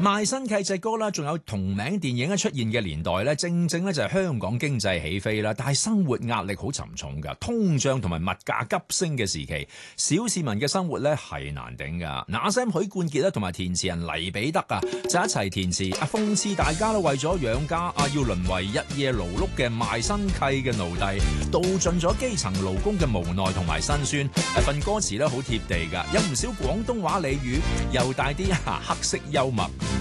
賣身契隻歌啦，仲有同名電影出現嘅年代咧，正正咧就係香港經濟起飛啦，但係生活壓力好沉重噶，通脹同埋物價急升嘅時期，小市民嘅生活咧係難頂噶。那聲許冠傑咧同埋填詞人黎彼得啊，就一齊填詞，諷刺大家都為咗養家要淪為一夜勞碌嘅賣身契嘅奴隸，道盡咗基層勞工嘅無奈同埋辛酸。份歌詞咧好貼地噶，有唔少廣東話俚語，又帶啲黑色幽默。